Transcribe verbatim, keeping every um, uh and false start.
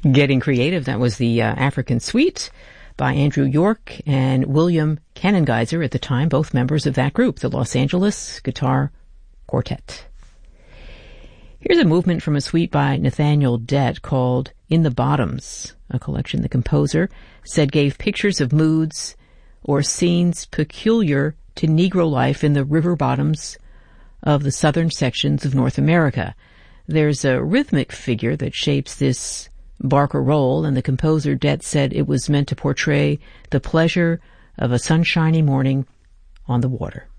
Getting Creative, that was the uh, African Suite by Andrew York and William Kanengeiser, at the time, both members of that group, the Los Angeles Guitar Quartet. Here's a movement from a suite by Nathaniel Dett called In the Bottoms, a collection the composer said gave pictures of moods or scenes peculiar to Negro life in the river bottoms of the southern sections of North America. There's a rhythmic figure that shapes this Barker roll, and the composer Dett said it was meant to portray the pleasure of a sunshiny morning on the water.